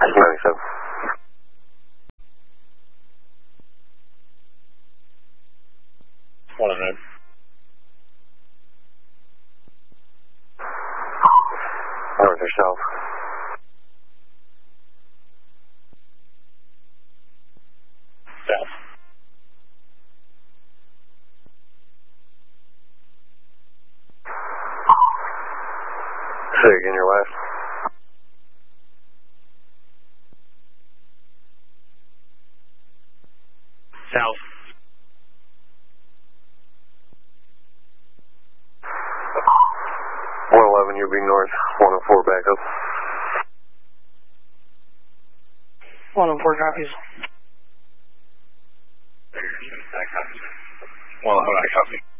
97. One on road. North or south? South. Say again your last. South. 111, you'll be north. 104 back up. 104 copies. 111, I copy.